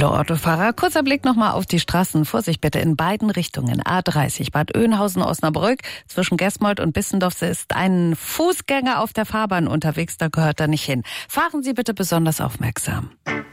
Hallo Autofahrer, kurzer Blick nochmal auf die Straßen. Vorsicht bitte in beiden Richtungen. A30 Bad Oeynhausen, Osnabrück. Zwischen Gesmold und Bissendorf ist ein Fußgänger auf der Fahrbahn unterwegs, da gehört er nicht hin. Fahren Sie bitte besonders aufmerksam.